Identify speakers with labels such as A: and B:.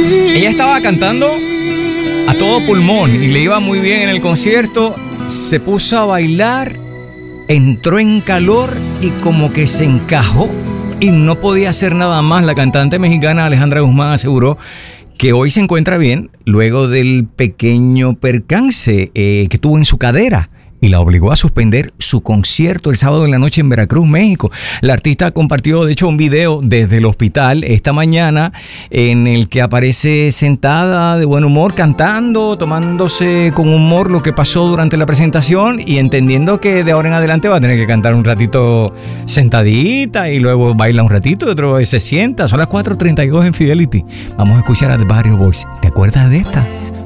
A: Ella estaba cantando a todo pulmón y le iba muy bien en el concierto. Se puso a bailar, entró en calor y como que se encajó y no podía hacer nada más. La cantante mexicana Alejandra Guzmán aseguró que hoy se encuentra bien luego del pequeño percance que tuvo en su cadera y la obligó a suspender su concierto el sábado en la noche en Veracruz, México. La artista compartió, de hecho, un video desde el hospital esta mañana en el que aparece sentada de buen humor, cantando, tomándose con humor lo que pasó durante la presentación y entendiendo que de ahora en adelante va a tener que cantar un ratito sentadita y luego baila un ratito y otro vez se sienta. Son las 4:32 en Fidelity. Vamos a escuchar a The Barrio Boys. ¿Te acuerdas de esta?